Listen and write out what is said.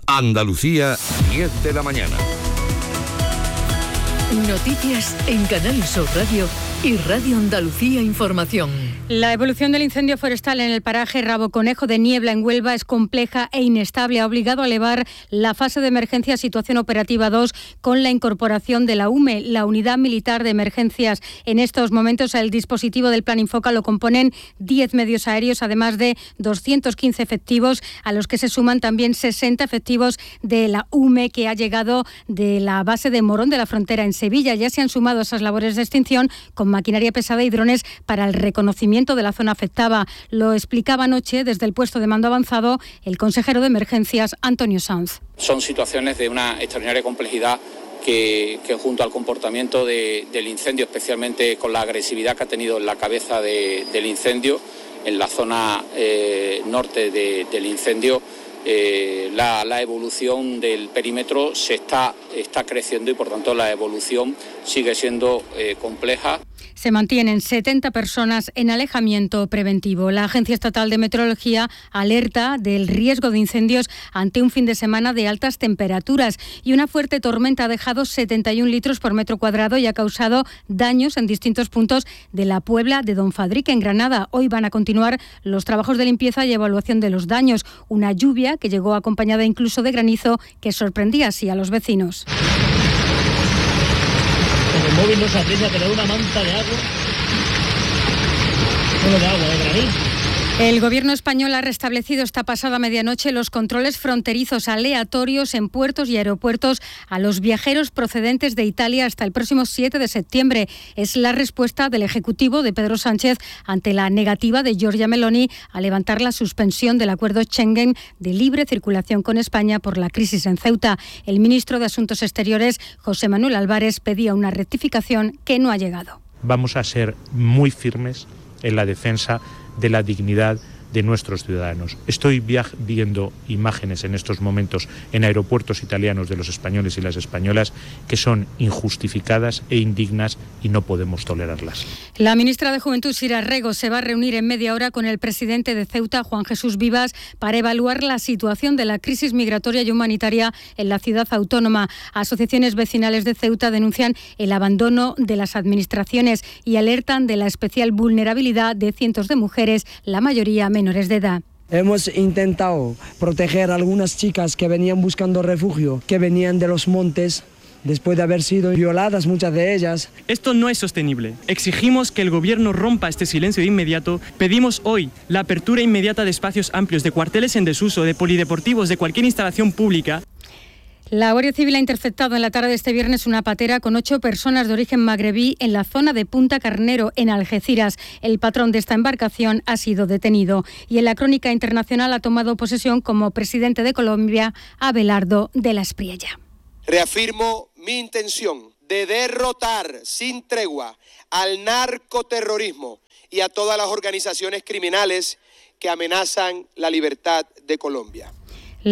Andalucía, 10 de la mañana. Noticias en Canal Sur Radio y Radio Andalucía Información. La evolución del incendio forestal en el paraje Rabo Conejo de Niebla en Huelva es compleja e inestable. Ha obligado a elevar la fase de emergencia a situación operativa 2 con la incorporación de la UME, la Unidad Militar de Emergencias. En estos momentos el dispositivo del Plan Infoca lo componen 10 medios aéreos, además de 215 efectivos, a los que se suman también 60 efectivos de la UME que ha llegado de la base de Morón de la Frontera en Sevilla. Ya se han sumado a esas labores de extinción con maquinaria pesada y drones para el reconocimiento de la zona afectada. Lo explicaba anoche desde el puesto de mando avanzado el consejero de Emergencias, Antonio Sanz. Son situaciones de una extraordinaria complejidad que junto al comportamiento del incendio, especialmente con la agresividad que ha tenido en la cabeza del incendio, en la zona norte del incendio, la evolución del perímetro se está creciendo y por tanto la evolución sigue siendo compleja. Se mantienen 70 personas en alejamiento preventivo. La Agencia Estatal de Meteorología alerta del riesgo de incendios ante un fin de semana de altas temperaturas y una fuerte tormenta ha dejado 71 litros por metro cuadrado y ha causado daños en distintos puntos de la Puebla de Don Fadrique, en Granada. Hoy van a continuar los trabajos de limpieza y evaluación de los daños. Una lluvia que llegó acompañada incluso de granizo que sorprendía así a los vecinos. El móvil no se aprecia, pero una manta de agua. Bueno, de agua, de granizo. El Gobierno español ha restablecido esta pasada medianoche los controles fronterizos aleatorios en puertos y aeropuertos a los viajeros procedentes de Italia hasta el próximo 7 de septiembre. Es la respuesta del Ejecutivo de Pedro Sánchez ante la negativa de Giorgia Meloni a levantar la suspensión del acuerdo Schengen de libre circulación con España por la crisis en Ceuta. El ministro de Asuntos Exteriores, José Manuel Álvarez, pedía una rectificación que no ha llegado. Vamos a ser muy firmes en la defensa de la dignidad de nuestros ciudadanos. Estoy viendo imágenes en estos momentos en aeropuertos italianos de los españoles y las españolas que son injustificadas e indignas y no podemos tolerarlas. La ministra de Juventud, Sira Rego, se va a reunir en media hora con el presidente de Ceuta, Juan Jesús Vivas, para evaluar la situación de la crisis migratoria y humanitaria en la ciudad autónoma. Asociaciones vecinales de Ceuta denuncian el abandono de las administraciones y alertan de la especial vulnerabilidad de cientos de mujeres, la mayoría menores de edad. Hemos intentado proteger a algunas chicas que venían buscando refugio, que venían de los montes, después de haber sido violadas muchas de ellas. Esto no es sostenible. Exigimos que el Gobierno rompa este silencio de inmediato. Pedimos hoy la apertura inmediata de espacios amplios, de cuarteles en desuso, de polideportivos, de cualquier instalación pública. La Guardia Civil ha interceptado en la tarde de este viernes una patera con 8 personas de origen magrebí en la zona de Punta Carnero, en Algeciras. El patrón de esta embarcación ha sido detenido. Y en la crónica internacional ha tomado posesión como presidente de Colombia Abelardo de la Espriella. Reafirmo mi intención de derrotar sin tregua al narcoterrorismo y a todas las organizaciones criminales que amenazan la libertad de Colombia.